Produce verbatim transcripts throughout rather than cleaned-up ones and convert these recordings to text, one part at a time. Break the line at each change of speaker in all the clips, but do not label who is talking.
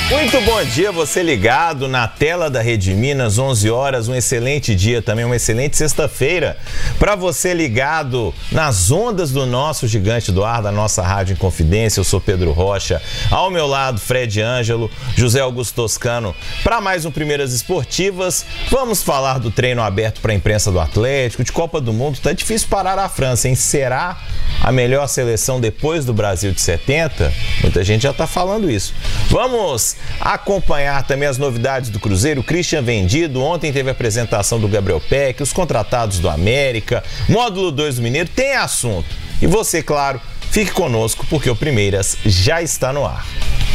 Muito bom dia, você ligado na tela da Rede Minas, onze horas, um excelente dia também, uma excelente sexta-feira para você ligado nas ondas do nosso gigante do ar, da nossa Rádio Inconfidência. Eu sou Pedro Rocha, ao meu lado Fred Ângelo, José Augusto Toscano, para mais um Primeiras Esportivas. Vamos falar do treino aberto para a imprensa do Atlético, de Copa do Mundo. Tá difícil parar a França, hein? Será a melhor seleção depois do Brasil de setenta? Muita gente já tá falando isso. Vamos acompanhar também as novidades do Cruzeiro. Christian vendido, ontem teve a apresentação do Gabriel Peck, os contratados do América, módulo dois do Mineiro, tem assunto. E você, claro, fique conosco porque o Primeiras já está no ar.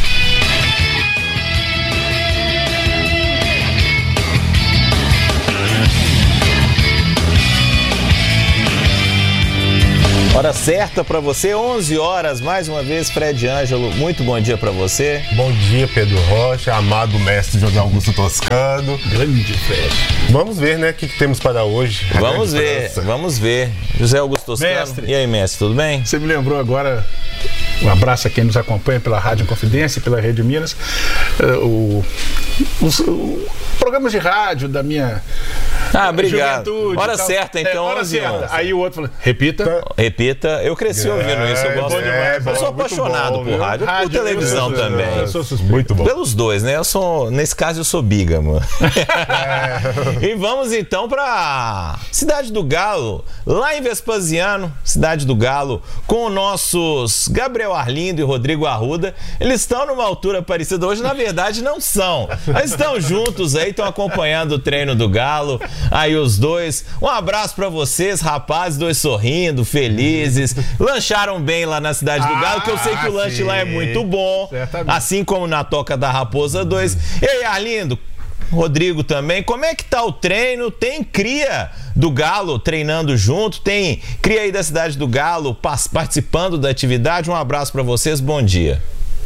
Hora certa para você, onze horas, mais uma vez, Fred Ângelo, muito bom dia para você.
Bom dia, Pedro Rocha, amado mestre José Augusto Toscano.
Grande Fred.
Vamos ver, né, o que, que temos para hoje.
Vamos ver, vamos ver. José Augusto Toscano,
mestre.
E aí, mestre, tudo bem?
Você me lembrou agora, um abraço a quem nos acompanha pela Rádio Inconfidência e pela Rede Minas, uh, o, os o, programas de rádio da minha
Ah, obrigado.
juventude.
Hora certa, então.
É, hora certa. Aí o outro falou, repita.
Repita, eu cresci ouvindo
É,
isso, eu gosto.
é,
eu sou
muito
apaixonado
bom,
por
viu?
rádio, por
Rádio,
televisão
eu sou-
também.
eu sou suspeito.
Muito bom.
Pelos dois, né? Eu sou, nesse caso, eu sou bígamo. É. E vamos então para Cidade do Galo, lá em Vespasiano, Cidade do Galo, com nossos Gabriel Arlindo e Rodrigo Arruda. Eles estão numa altura parecida hoje, na verdade não são. Eles estão juntos aí, estão acompanhando o treino do Galo. Aí os dois. Um abraço para vocês, rapazes, dois sorrindo, felizes. Lancharam bem lá na Cidade do Galo, que eu sei que o lanche
sim.
lá é muito bom.
Certamente.
Assim como na Toca da Raposa dois. E aí, Arlindo, Rodrigo também, como é que tá o treino? Tem cria do Galo treinando junto? Tem cria aí da Cidade do Galo pas- participando da atividade? Um abraço para vocês, bom dia.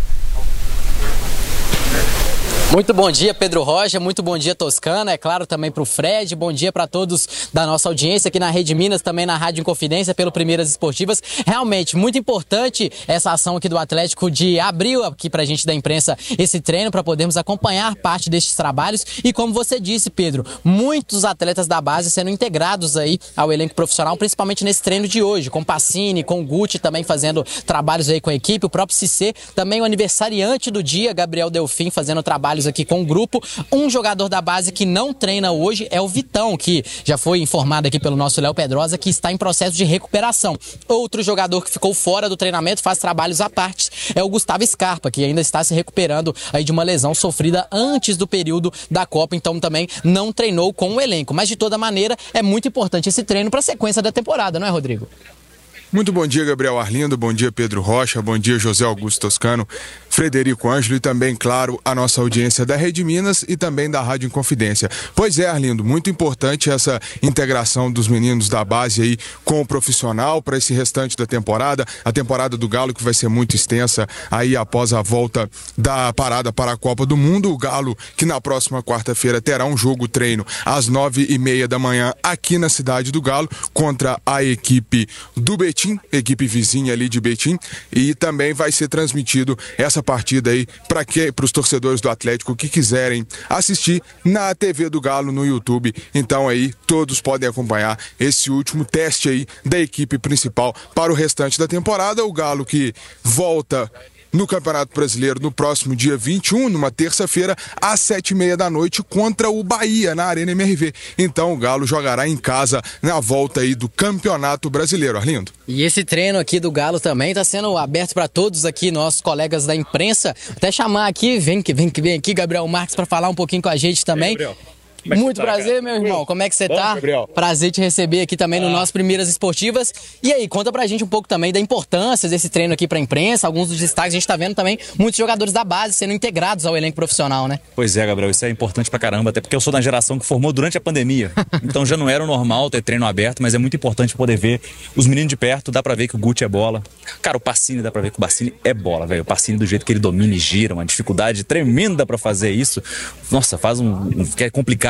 Muito bom dia, Pedro Rocha, muito bom dia, Toscana, é claro também para o Fred, bom dia para todos da nossa audiência aqui na Rede Minas, também na Rádio Inconfidência, pelo Primeiras Esportivas. Realmente, muito importante essa ação aqui do Atlético de abrir aqui para a gente da imprensa esse treino, para podermos acompanhar parte destes trabalhos. E como você disse, Pedro, muitos atletas da base sendo integrados aí ao elenco profissional, principalmente nesse treino de hoje, com Pacini, com Guti também fazendo trabalhos aí com a equipe, o próprio Cissé, também o aniversariante do dia, Gabriel Delfim, fazendo trabalhos aqui com o grupo. Um jogador da base que não treina hoje é o Vitão, que já foi informado aqui pelo nosso Léo Pedrosa que está em processo de recuperação. Outro jogador que ficou fora do treinamento, faz trabalhos à parte, é o Gustavo Scarpa, que ainda está se recuperando aí de uma lesão sofrida antes do período da Copa, então também não treinou com o elenco. Mas de toda maneira é muito importante esse treino para a sequência da temporada, não é, Rodrigo?
Muito bom dia, Gabriel Arlindo, bom dia, Pedro Rocha, bom dia, José Augusto Toscano, Frederico Ângelo e também, claro, a nossa audiência da Rede Minas e também da Rádio Inconfidência. Pois é, Arlindo, muito importante essa integração dos meninos da base aí com o profissional para esse restante da temporada, a temporada do Galo que vai ser muito extensa aí após a volta da parada para a Copa do Mundo. O Galo que na próxima quarta-feira terá um jogo treino às nove e meia da manhã aqui na Cidade do Galo contra a equipe do Betim, equipe vizinha ali de Betim, e também vai ser transmitido essa partida aí para que para os torcedores do Atlético que quiserem assistir na T V do Galo no YouTube. Então aí todos podem acompanhar esse último teste aí da equipe principal para o restante da temporada. O Galo que volta no Campeonato Brasileiro no próximo dia vinte e um, numa terça-feira, às sete e meia da noite, contra o Bahia, na Arena M R V. Então o Galo jogará em casa na volta aí do Campeonato Brasileiro, Arlindo.
E esse treino aqui do Galo também está sendo aberto para todos aqui, nossos colegas da imprensa. Até chamar aqui, vem que vem que vem aqui, Gabriel Marques, para falar um pouquinho com a gente também.
Gabriel.
É Muito tá, prazer, cara? Meu irmão. Como é que você
Bom,
tá?
Gabriel.
Prazer te receber aqui também ah. no nosso Primeiras Esportivas. E aí, conta pra gente um pouco também da importância desse treino aqui pra imprensa, alguns dos destaques. A gente tá vendo também muitos jogadores da base sendo integrados ao elenco profissional, né?
Pois é, Gabriel, isso é importante pra caramba, até porque eu sou da geração que formou durante a pandemia. Então já não era o normal ter treino aberto, mas é muito importante poder ver os meninos de perto. Dá pra ver que o Guti é bola. Cara, o Pacini, dá pra ver que o Pacini é bola, velho. O Pacini, do jeito que ele domina e gira, uma dificuldade tremenda pra fazer isso. Nossa, faz um... um é complicado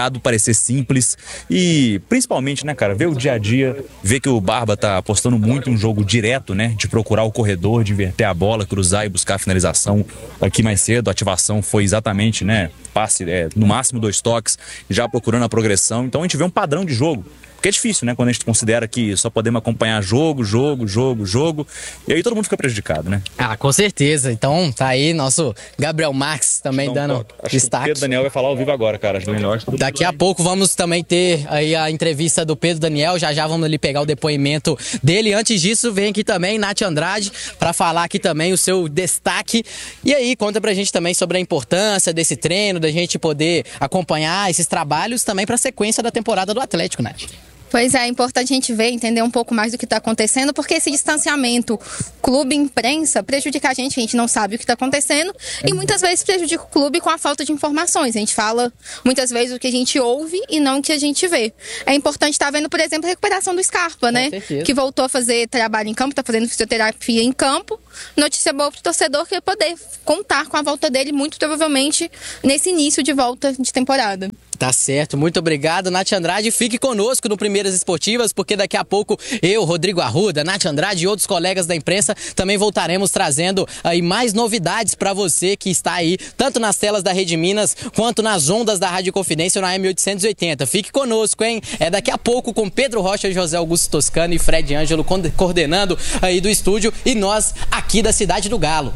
complicado parecer simples e principalmente, né, cara, ver o dia a dia, ver que o Barba tá apostando muito em um jogo direto, né, de procurar o corredor, de inverter a bola, cruzar e buscar a finalização. Aqui mais cedo a ativação foi exatamente, né, passe é, no máximo dois toques, já procurando a progressão. Então a gente vê um padrão de jogo. Porque é difícil, né? Quando a gente considera que só podemos acompanhar jogo, jogo, jogo, jogo. E aí todo mundo fica prejudicado, né?
Ah, com certeza. Então tá aí nosso Gabriel Marques também dando
um
destaque.
O Pedro Daniel vai falar ao vivo agora, cara. Acho melhor.
Daqui a pouco vamos também ter aí a entrevista do Pedro Daniel. Já já vamos ali pegar o depoimento dele. Antes disso, vem aqui também Nath Andrade para falar aqui também o seu destaque. E aí, conta pra gente também sobre a importância desse treino, da gente poder acompanhar esses trabalhos também para a sequência da temporada do Atlético, Nath.
Pois é, é importante a gente ver, entender um pouco mais do que está acontecendo, porque esse distanciamento clube-imprensa prejudica a gente, a gente não sabe o que está acontecendo e muitas vezes prejudica o clube com a falta de informações. A gente fala muitas vezes o que a gente ouve e não o que a gente vê. É importante estar vendo, por exemplo, a recuperação do Scarpa, né? Que voltou a fazer trabalho em campo, está fazendo fisioterapia em campo. Notícia boa para o torcedor que vai poder contar com a volta dele, muito provavelmente nesse início de volta de temporada.
Tá certo, muito obrigado, Nath Andrade. Fique conosco no Primeiras Esportivas, porque daqui a pouco eu, Rodrigo Arruda, Nath Andrade e outros colegas da imprensa também voltaremos trazendo aí mais novidades para você que está aí, tanto nas telas da Rede Minas, quanto nas ondas da Rádio Confidência na M oitocentos e oitenta. Fique conosco, hein? É daqui a pouco com Pedro Rocha, José Augusto Toscano e Fred Ângelo coordenando aí do estúdio e nós aqui da Cidade do Galo.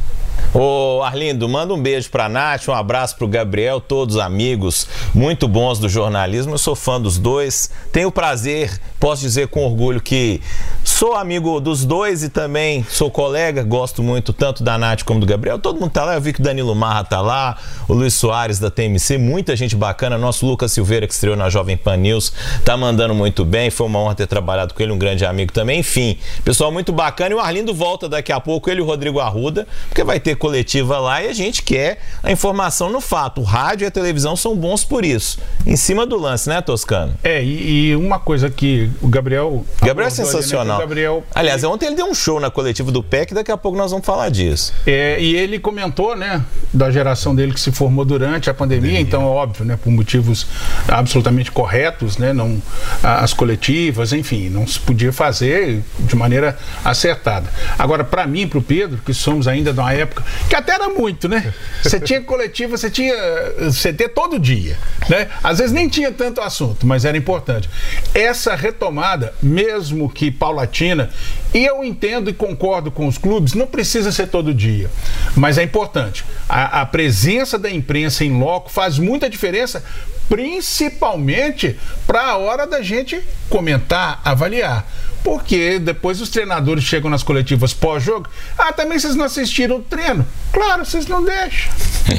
Ô Arlindo, manda um beijo pra Nath, um abraço pro Gabriel, todos amigos muito bons do jornalismo. Eu sou fã dos dois, tenho o prazer, posso dizer com orgulho que sou amigo dos dois e também sou colega, gosto muito tanto da Nath como do Gabriel. Todo mundo tá lá, eu vi que o Danilo Marra tá lá, o Luiz Soares da T M C, muita gente bacana. Nosso Lucas Silveira, que estreou na Jovem Pan News, tá mandando muito bem, foi uma honra ter trabalhado com ele, um grande amigo também. Enfim, pessoal muito bacana. E o Arlindo volta daqui a pouco, ele e o Rodrigo Arruda, porque vai ter coletiva lá e a gente quer a informação no fato. O rádio e a televisão são bons por isso. Em cima do lance, né, Toscano?
É, e, e uma coisa que o Gabriel...
Gabriel é sensacional.
Ali, né, Gabriel,
Aliás, ontem ele deu um show na coletiva do P E C, daqui a pouco nós vamos falar disso.
É, e ele comentou, né, da geração dele que se formou durante a pandemia, pandemia. Então, óbvio, né, por motivos absolutamente corretos, né, não, as coletivas, enfim, não se podia fazer de maneira acertada. Agora, para mim, para o Pedro, que somos ainda de uma época que até era muito, né? Você tinha coletiva, você tinha C T todo dia, né? Às vezes nem tinha tanto assunto, mas era importante. Essa retomada, mesmo que paulatina, e eu entendo e concordo com os clubes, não precisa ser todo dia, mas é importante. A, a presença da imprensa em loco faz muita diferença, principalmente para a hora da gente comentar, avaliar. Porque depois os treinadores chegam nas coletivas pós-jogo. Ah, também vocês não assistiram o treino? Claro, vocês não deixam.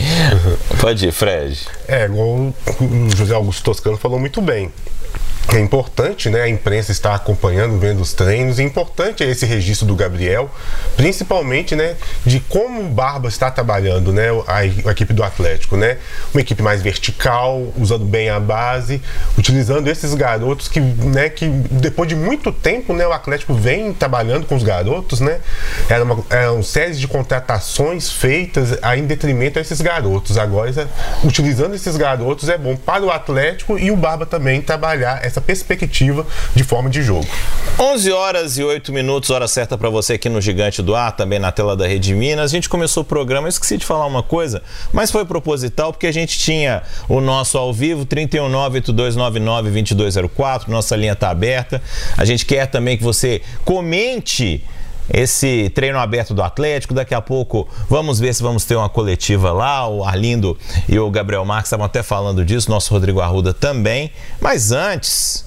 Pode ir, Fred.
É, igual o José Augusto Toscano falou muito bem. É importante, né, a imprensa estar acompanhando, vendo os treinos. É importante esse registro do Gabriel, principalmente, né, de como o Barba está trabalhando, né, a, a equipe do Atlético, né, uma equipe mais vertical, usando bem a base, utilizando esses garotos que, né, que depois de muito tempo, né, o Atlético vem trabalhando com os garotos, né, era uma, eram séries de contratações feitas em detrimento a esses garotos. Agora, utilizando esses garotos é bom para o Atlético e o Barba também trabalhar essa perspectiva de forma de jogo.
onze horas e oito minutos, hora certa para você aqui no Gigante do Ar, também na tela da Rede Minas. A gente começou o programa, eu esqueci de falar uma coisa, mas foi proposital porque a gente tinha o nosso ao vivo, trinta e um nove oito dois nove nove dois dois zero quatro, nossa linha está aberta. A gente quer também que você comente esse treino aberto do Atlético. Daqui a pouco vamos ver se vamos ter uma coletiva lá. O Arlindo e o Gabriel Marques estavam até falando disso, nosso Rodrigo Arruda também. Mas antes,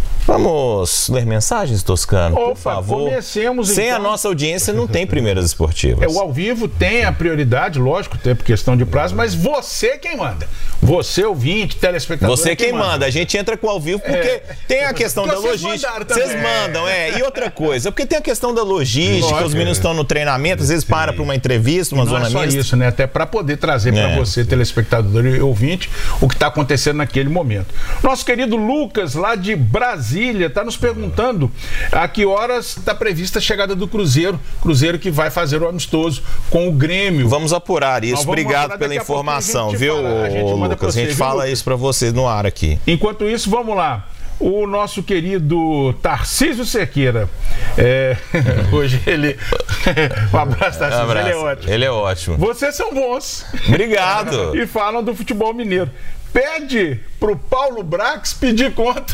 vamos ler mensagens, Toscano,
Opa,
por favor.
Comecemos,
Sem
então.
a nossa audiência não tem Primeiras Esportivas.
É, o ao vivo tem a prioridade, lógico, tem por questão de prazo, mas você quem manda. Você, ouvinte, telespectador.
Você quem, quem manda. manda. A gente entra com o ao vivo porque é. tem a questão da logística. Vocês mandam, é. E outra coisa, porque tem a questão da logística, lógico, os meninos estão no treinamento, às vezes para para uma entrevista, uma
e
zona
mista. Não é só isso, né? Até para poder trazer é. para você, telespectador e ouvinte, o que está acontecendo naquele momento. Nosso querido Lucas, lá de Brasília, Brasília, está nos perguntando a que horas está prevista a chegada do Cruzeiro. Cruzeiro que vai fazer o amistoso com o Grêmio.
Vamos apurar isso.
Nós vamos
Obrigado
apurar,
pela informação, viu,
fala, a gente manda
Lucas?
você,
a gente
viu,
fala
Lucas?
isso para você no ar aqui.
Enquanto isso, vamos lá. O nosso querido Tarcísio Cerqueira. É, hoje ele. Um abraço, Tarcísio.
Um abraço.
Ele é ótimo.
Ele é ótimo.
Vocês são bons.
Obrigado.
E falam do futebol mineiro. Pede pro Paulo Brax pedir conta.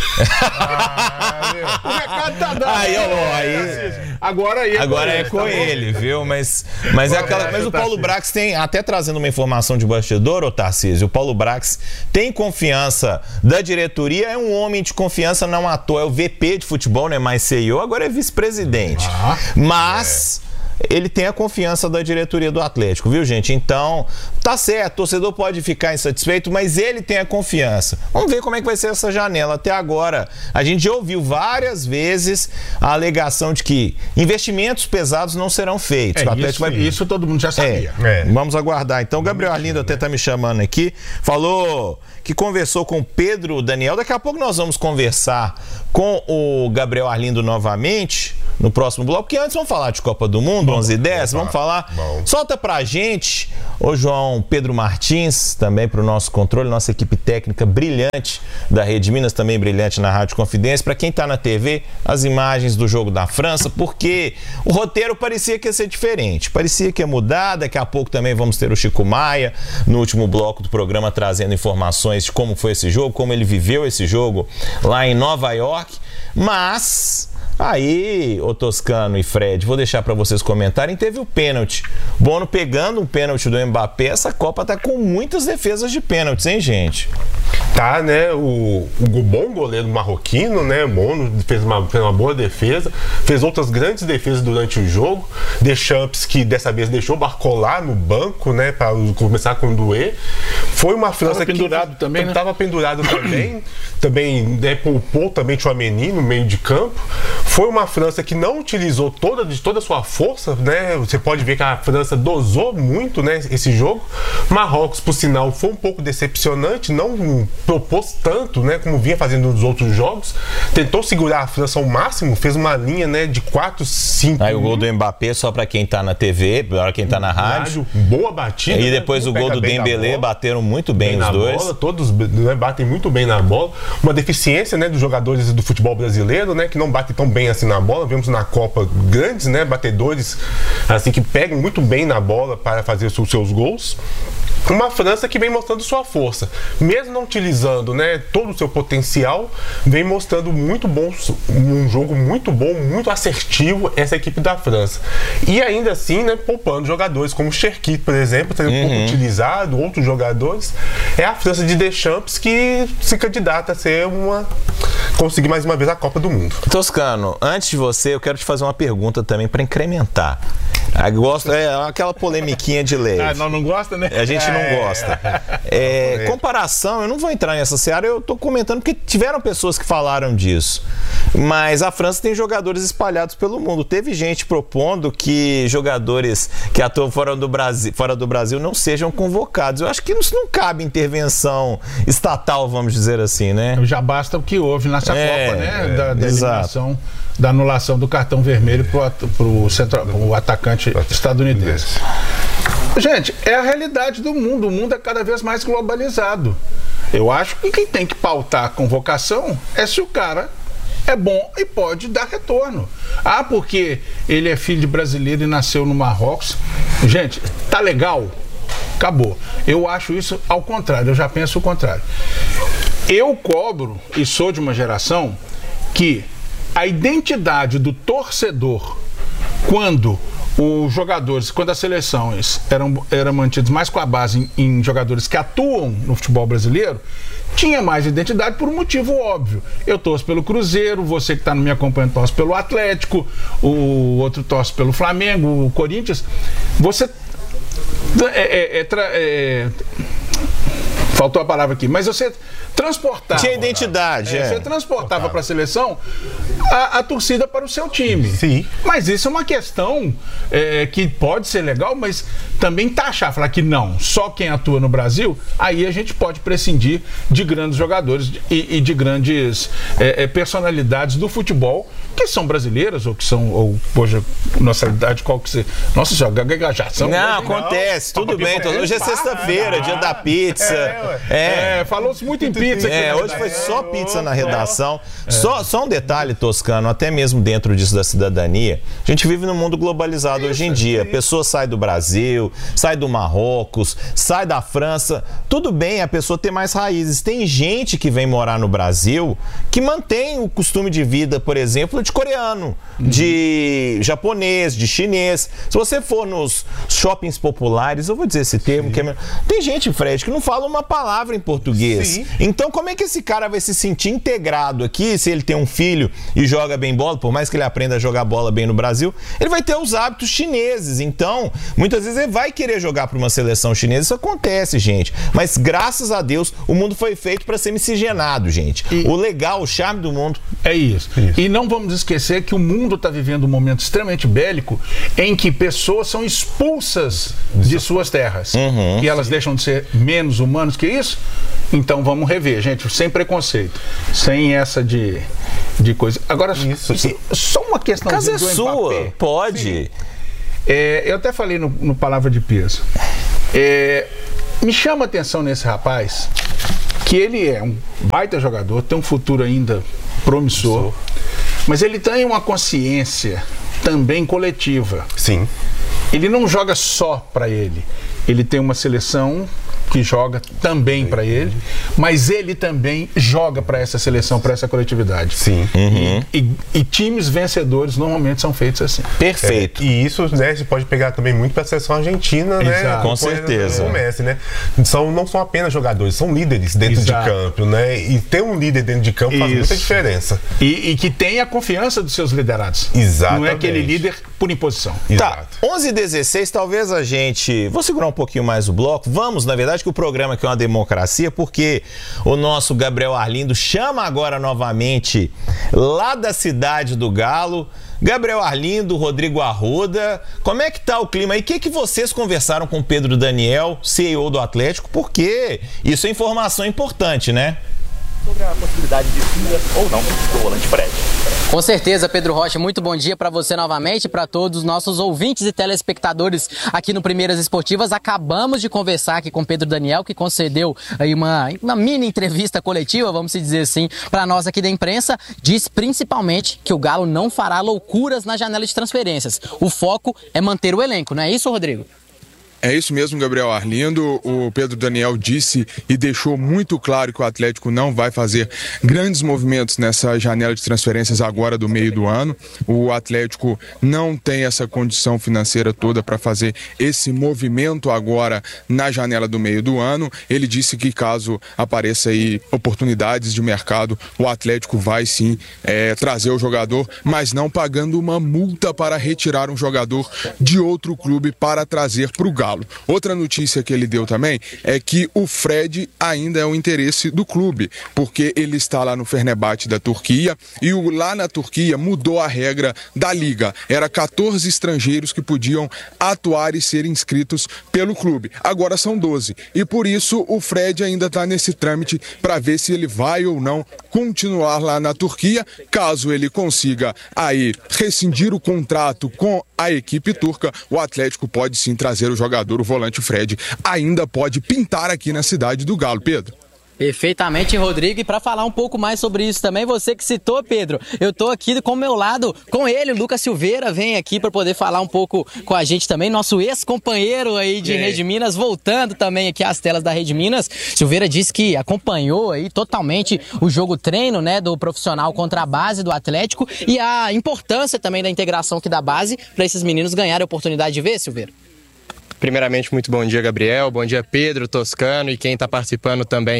Ah, o recado tá dado.
Aí, ó, aí.
Agora aí.
Agora é
tá
com
bom?
ele, viu? Mas, mas, é aquela, mas o Paulo Brax tem, até trazendo uma informação de bastidor, ô Tarcísio, o Paulo Brax tem confiança da diretoria, é um homem de confiança, não à toa, é o V P de futebol, né? Mais C E O, agora é vice-presidente. Ah, mas... É. Ele tem a confiança da diretoria do Atlético, viu, gente? Então, tá certo, o torcedor pode ficar insatisfeito, mas ele tem a confiança. Vamos ver como é que vai ser essa janela. Até agora, a gente já ouviu várias vezes a alegação de que investimentos pesados não serão feitos.
É,
o Atlético
isso,
vai...
isso todo mundo já sabia.
É, é. Vamos aguardar. Então, o Gabriel Arlindo até tá me chamando aqui, falou que conversou com o Pedro Daniel. Daqui a pouco nós vamos conversar com o Gabriel Arlindo novamente, no próximo bloco, porque antes vamos falar de Copa do Mundo, onze e dez, vamos falar. Bom. Solta pra gente, ô João Pedro Martins, também pro nosso controle, nossa equipe técnica brilhante da Rede Minas, também brilhante na Rádio Confidência. Pra quem tá na T V, as imagens do jogo da França, porque o roteiro parecia que ia ser diferente, parecia que ia mudar. Daqui a pouco também vamos ter o Chico Maia, no último bloco do programa, trazendo informações de como foi esse jogo, como ele viveu esse jogo lá em Nova York. Mas... aí, ô Toscano e Fred, vou deixar para vocês comentarem, teve o pênalti. Bono pegando um pênalti do Mbappé, essa Copa tá com muitas defesas de pênaltis, hein, gente?
Tá, né, o, o bom goleiro marroquino, né, Bono fez uma, fez uma boa defesa, fez outras grandes defesas durante o jogo. Deschamps, que dessa vez deixou o Barcola no banco, né, para começar com o Doué. Foi uma França
tava pendurado
que
também, né?
Tava pendurado também, também, né, poupou também o Tchouaméni no meio de campo. Foi uma França que não utilizou toda, de toda a sua força, né? Você pode ver que a França dosou muito, né, esse jogo. Marrocos, por sinal, foi um pouco decepcionante, não propôs tanto, né, como vinha fazendo nos outros jogos. Tentou segurar a França ao máximo, fez uma linha, né, de quatro, cinco.
Aí o gol do Mbappé, só pra quem tá na T V, para quem tá na rádio.
Boa batida.
E depois né? o gol do Dembélé, bateram muito bem, bem os dois.
Bola, todos, né, batem muito bem na bola. Uma deficiência, né, dos jogadores do futebol brasileiro, né, que não batem tão bem assim na bola. Vemos na Copa grandes, né, batedores assim que pegam muito bem na bola para fazer os seus gols. Uma França que vem mostrando sua força, mesmo não utilizando, né, todo o seu potencial, vem mostrando muito bom, um jogo muito bom, muito assertivo essa equipe da França. E ainda assim, né, poupando jogadores como o Cherki, por exemplo, sendo uhum. pouco utilizado, outros jogadores. É a França de Deschamps que se candidata a ser uma... conseguir mais uma vez a Copa do Mundo.
Toscano, antes de você, eu quero te fazer uma pergunta também para incrementar. Eu gosto, é aquela polemiquinha de leve.
Ah, não, não gosta, né?
A gente é. não gosta. É, comparação, eu não vou entrar nessa seara, eu tô comentando porque tiveram pessoas que falaram disso. Mas a França tem jogadores espalhados pelo mundo. Teve gente propondo que jogadores que atuam fora do Brasil, fora do Brasil não sejam convocados. Eu acho que isso não cabe intervenção estatal, vamos dizer assim, né?
Já basta o que houve nessa é, Copa, né? Da, da eliminação,
exato.
da anulação do cartão vermelho para o atacante estadunidense. Gente, é a realidade do mundo. O mundo é cada vez mais globalizado. Eu acho que quem tem que pautar a convocação é se o cara é bom e pode dar retorno. Ah, porque ele é filho de brasileiro e nasceu no Marrocos. Gente, tá legal? Acabou. Eu acho isso ao contrário, eu já penso o contrário. Eu cobro, e sou de uma geração, que a identidade do torcedor, quando os jogadores, quando as seleções eram, eram mantidas mais com a base em, em jogadores que atuam no futebol brasileiro, tinha mais identidade por um motivo óbvio. Eu torço pelo Cruzeiro, você que está me acompanhando torce pelo Atlético, o outro torce pelo Flamengo, o Corinthians. Você é, é, é, é, faltou a palavra aqui, mas você transportava.
Tinha identidade,
é,
é.
Você transportava para a seleção a, a torcida para o seu time.
Sim.
Mas isso é uma questão é, que pode ser legal, mas também taxar, falar que não, só quem atua no Brasil, aí a gente pode prescindir de grandes jogadores e, e de grandes é, é, personalidades do futebol que são brasileiras ou que são, ou, poxa, nacionalidade, qual que você... Nossa senhora, gaguejação.
Não, acontece, tudo bem. Hoje é sexta-feira, dia da pizza.
É, é falou-se muito em pizza.
É, hoje foi só pizza na redação. Só, só um detalhe, Toscano, até mesmo dentro disso da cidadania, a gente vive num mundo globalizado hoje em dia. A pessoa sai do Brasil, sai do Marrocos, sai da França. Tudo bem a pessoa ter mais raízes. Tem gente que vem morar no Brasil que mantém o costume de vida, por exemplo, de coreano, de japonês, de chinês. Se você for nos shoppings populares, eu vou dizer esse termo, que é... tem gente, Fred, que não fala uma palavra em português. Sim. Então, como é que esse cara vai se sentir integrado aqui, se ele tem um filho e joga bem bola, por mais que ele aprenda a jogar bola bem no Brasil, ele vai ter os hábitos chineses. Então, muitas vezes ele vai querer jogar para uma seleção chinesa. Isso acontece, gente. Mas, graças a Deus, o mundo foi feito para ser miscigenado, gente. E... o legal, o charme do mundo...
É isso. isso. E não vamos esquecer que o mundo está vivendo um momento extremamente bélico em que pessoas são expulsas de suas terras. Uhum. E elas deixam de ser menos humanos que isso. Então vamos rever, gente, sem preconceito, sem essa de, de coisa. Agora, isso. Só uma questão
do Mbappé. Sua, pode.
É, eu até falei no, no Palavra de Peso. É, me chama a atenção nesse rapaz que ele é um baita jogador, tem um futuro ainda promissor, mas ele tem uma consciência também coletiva.
Sim.
Ele não joga só para ele. Ele tem uma seleção que joga também para ele, mas ele também joga para essa seleção, para essa coletividade.
Sim.
Uhum.
E, e, e times vencedores normalmente são feitos assim.
Perfeito.
É, e isso, né, você pode pegar também muito para a seleção argentina, né?
Exato. Com certeza.
O Messi, né? São, não são apenas jogadores, são líderes dentro
Exato.
de campo, né? E ter um líder dentro de campo faz isso. muita diferença.
E, e que tem a confiança dos seus liderados.
Exatamente.
Não é aquele líder por imposição.
Tá, onze e dezesseis, talvez a gente... Vou segurar um pouquinho mais o bloco. Vamos, na verdade, que o programa aqui é uma democracia, porque o nosso Gabriel Arlindo chama agora novamente lá da cidade do Galo. Gabriel Arlindo, Rodrigo Arruda, como é que tá o clima aí? O que, que vocês conversaram com o Pedro Daniel, C E O do Atlético? Porque isso é informação importante, né?
Sobre a possibilidade de vinda ou não do volante Fred.
Com certeza, Pedro Rocha, muito bom dia para você novamente, para todos os nossos ouvintes e telespectadores aqui no Primeiras Esportivas. Acabamos de conversar aqui com Pedro Daniel, que concedeu aí uma, uma mini entrevista coletiva, vamos dizer assim, para nós aqui da imprensa. Diz principalmente que o Galo não fará loucuras na janela de transferências. O foco é manter o elenco, não é isso, Rodrigo?
É isso mesmo, Gabriel Arlindo. O Pedro Daniel disse e deixou muito claro que o Atlético não vai fazer grandes movimentos nessa janela de transferências agora do meio do ano. O Atlético não tem essa condição financeira toda para fazer esse movimento agora na janela do meio do ano. Ele disse que caso apareça aí oportunidades de mercado, o Atlético vai sim é, trazer o jogador, mas não pagando uma multa para retirar um jogador de outro clube para trazer para o Galo. Outra notícia que ele deu também é que o Fred ainda é o interesse do clube, porque ele está lá no Fenerbahçe da Turquia e o, lá na Turquia mudou a regra da liga. Era quatorze estrangeiros que podiam atuar e ser inscritos pelo clube. Agora são doze. E por isso o Fred ainda está nesse trâmite para ver se ele vai ou não continuar lá na Turquia. Caso ele consiga aí rescindir o contrato com a equipe turca, o Atlético pode sim trazer o jogador. O volante Fred ainda pode pintar aqui na cidade do Galo, Pedro.
Perfeitamente, Rodrigo. E para falar um pouco mais sobre isso também, você que citou, Pedro, eu tô aqui com o meu lado, com ele, o Lucas Silveira, vem aqui para poder falar um pouco com a gente também, nosso ex-companheiro aí de é. Rede Minas, voltando também aqui às telas da Rede Minas. Silveira disse que acompanhou aí totalmente o jogo treino, né, do profissional contra a base do Atlético e a importância também da integração aqui da base para esses meninos ganharem a oportunidade de ver, Silveira.
Primeiramente, muito bom dia, Gabriel, bom dia, Pedro, Toscano e quem está participando também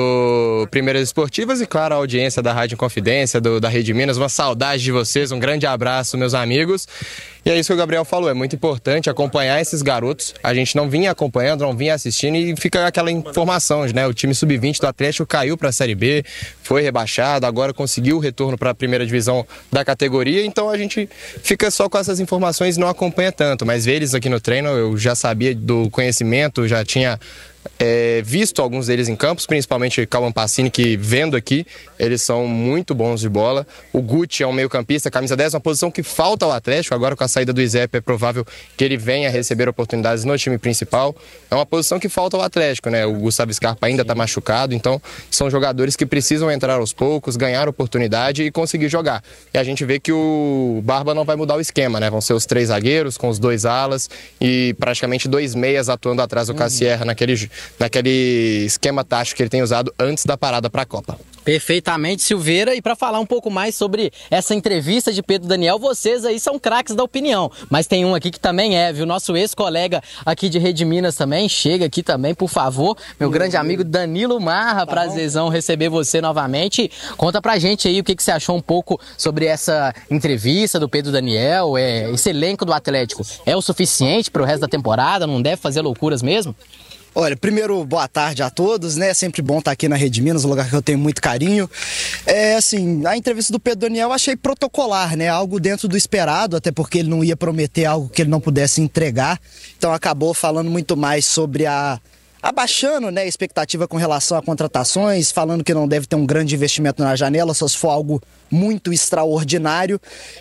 do Primeiras Esportivas e, claro, a audiência da Rádio Confidência, do, da Rede Minas. Uma saudade de vocês, um grande abraço, meus amigos. E é isso que o Gabriel falou, é muito importante acompanhar esses garotos. A gente não vinha acompanhando, não vinha assistindo e fica aquela informação, né? O time sub vinte do Atlético caiu para a Série B, foi rebaixado, agora conseguiu o retorno para a primeira divisão da categoria, então a gente fica só com essas informações e não acompanha tanto. Mas ver eles aqui no treino, eu já sabia do conhecimento, já tinha É, visto alguns deles em campos, principalmente Cauã Pacini, que vendo aqui, eles são muito bons de bola. O Guti é um meio campista, camisa dez, uma posição que falta ao Atlético. Agora com a saída do Izep é provável que ele venha receber oportunidades no time principal. É uma posição que falta ao Atlético, né? O Gustavo Scarpa ainda está machucado, então são jogadores que precisam entrar aos poucos, ganhar oportunidade e conseguir jogar. E a gente vê que o Barba não vai mudar o esquema, né? Vão ser os três zagueiros com os dois alas e praticamente dois meias atuando atrás do Cassierra naquele naquele esquema tático que ele tem usado antes da parada para a Copa.
Perfeitamente, Silveira. E para falar um pouco mais sobre essa entrevista de Pedro Daniel, vocês aí são craques da opinião, mas tem um aqui que também é, viu? Nosso ex-colega aqui de Rede Minas também, chega aqui também, por favor, meu grande amigo Danilo Marra, tá, prazerzão receber você novamente. Conta pra gente aí o que, que você achou um pouco sobre essa entrevista do Pedro Daniel, é, esse elenco do Atlético é o suficiente para o resto da temporada? Não deve fazer loucuras mesmo?
Olha, primeiro, boa tarde a todos, né? É sempre bom estar aqui na Rede Minas, um lugar que eu tenho muito carinho. É, assim, a entrevista do Pedro Daniel eu achei protocolar, né? Algo dentro do esperado, até porque ele não ia prometer algo que ele não pudesse entregar. Então acabou falando muito mais sobre a... abaixando, né, a expectativa com relação a contratações, falando que não deve ter um grande investimento na janela, só se for algo muito extraordinário.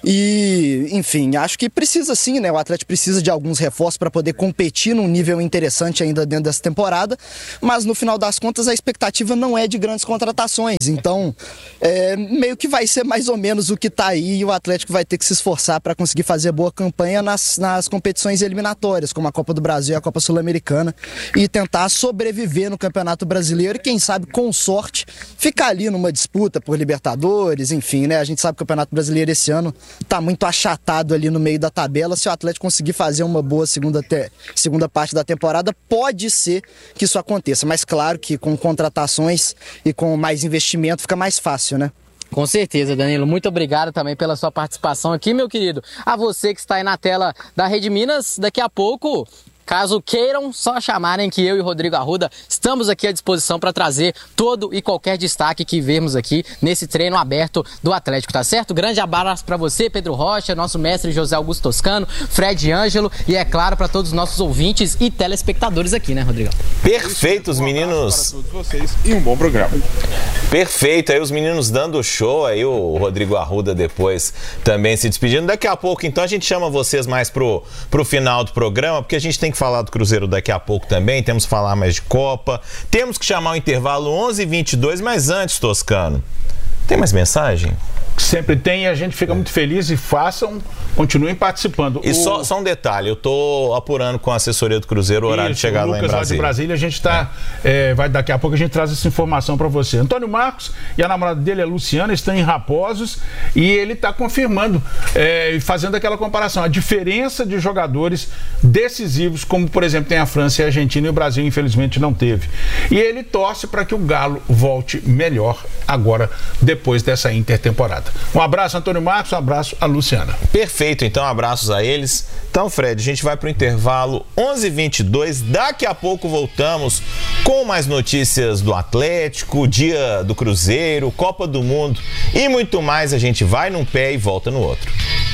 E, enfim, acho que precisa sim, né? O Atlético precisa de alguns reforços para poder competir num nível interessante ainda dentro dessa temporada, mas no final das contas a expectativa não é de grandes contratações, então é, meio que vai ser mais ou menos o que está aí, e o Atlético vai ter que se esforçar para conseguir fazer boa campanha nas, nas competições eliminatórias, como a Copa do Brasil e a Copa Sul-Americana, e tentar sobreviver no Campeonato Brasileiro e, quem sabe, com sorte, ficar ali numa disputa por Libertadores, enfim, né? A gente sabe que o Campeonato Brasileiro esse ano tá muito achatado ali no meio da tabela. Se o Atlético conseguir fazer uma boa segunda, te... segunda parte da temporada, pode ser que isso aconteça, mas claro que com contratações e com mais investimento fica mais fácil, né?
Com certeza, Danilo. Muito obrigado também pela sua participação aqui, meu querido. A você que está aí na tela da Rede Minas, daqui a pouco... caso queiram, só chamarem que eu e Rodrigo Arruda estamos aqui à disposição para trazer todo e qualquer destaque que vermos aqui nesse treino aberto do Atlético, tá certo? Grande abraço para você, Pedro Rocha, nosso mestre José Augusto Toscano, Fred Ângelo e, é claro, para todos os nossos ouvintes e telespectadores aqui, né, Rodrigo?
Perfeito, os meninos.
Para todos vocês e um bom programa.
Perfeito, aí os meninos dando show, aí o Rodrigo Arruda depois também se despedindo. Daqui a pouco, então, a gente chama vocês mais pro, pro final do programa, porque a gente tem que falar do Cruzeiro daqui a pouco também, temos que falar mais de Copa, temos que chamar o intervalo onze e vinte e dois, mas antes, Toscano, tem mais mensagem?
Sempre tem, e a gente fica muito feliz, e façam, continuem participando.
E
o...
só, só um detalhe, eu tô apurando com a assessoria do Cruzeiro o horário
Isso,
de chegar lá em Brasília.
de Brasília, a gente tá, é. É, vai daqui a pouco a gente traz essa informação para você. Antônio Marcos e a namorada dele, a Luciana, estão em Raposos, e ele está confirmando é, e fazendo aquela comparação, a diferença de jogadores decisivos, como por exemplo tem a França e a Argentina, e o Brasil infelizmente não teve. E ele torce para que o Galo volte melhor agora, depois dessa intertemporada. Um abraço, Antônio Marcos, um abraço a Luciana.
Perfeito, então abraços a eles. Então, Fred, a gente vai para o intervalo onze e vinte e dois, daqui a pouco voltamos com mais notícias do Atlético, dia do Cruzeiro, Copa do Mundo e muito mais. A gente vai num pé e volta no outro.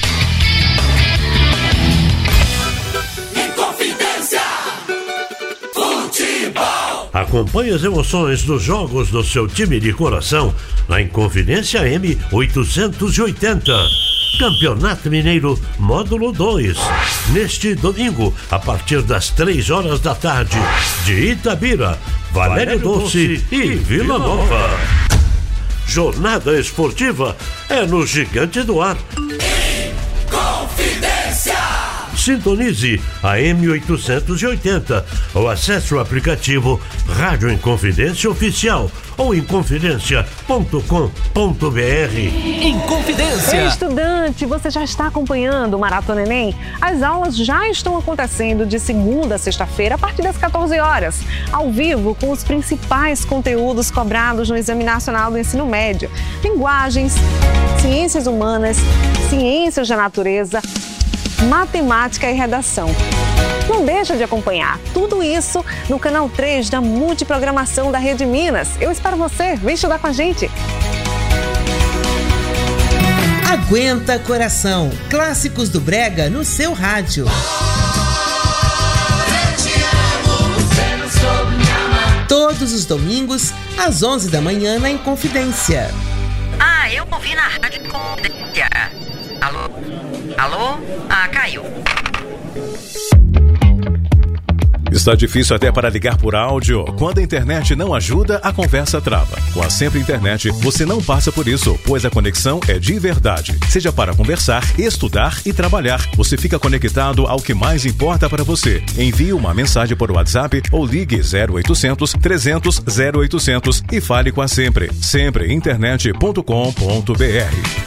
Acompanhe as emoções dos jogos do seu time de coração na Inconfidência M oitocentos e oitenta. Campeonato Mineiro Módulo dois. Neste domingo, a partir das três horas da tarde, de Itabira, Valério Doce e Vila Nova. Jornada esportiva é no Gigante do Ar. Inconfidência! Sintonize a M oitocentos e oitenta ou acesse o aplicativo Rádio Inconfidência Oficial ou inconfidência ponto com ponto br.
Inconfidência! Estudante, você já está acompanhando o Maratona Enem? As aulas já estão acontecendo de segunda a sexta-feira a partir das quatorze horas, ao vivo com os principais conteúdos cobrados no Exame Nacional do Ensino Médio: linguagens, ciências humanas, ciências da natureza, matemática e redação. Não deixa de acompanhar tudo isso no canal três da Multiprogramação da Rede Minas. Eu espero você, vem estudar com a gente.
Aguenta Coração, clássicos do Brega no seu rádio. Todos os domingos, às onze da manhã, na Inconfidência.
Ah, eu ouvi na Rádio Inconfidência. Alô? Alô? Ah, caiu.
Está difícil até para ligar por áudio? Quando a internet não ajuda, a conversa trava. Com a Sempre Internet, você não passa por isso, pois a conexão é de verdade. Seja para conversar, estudar e trabalhar, você fica conectado ao que mais importa para você. Envie uma mensagem por WhatsApp ou ligue zero oitocentos, trezentos, zero oitocentos e fale com a Sempre. sempre internet ponto com ponto br.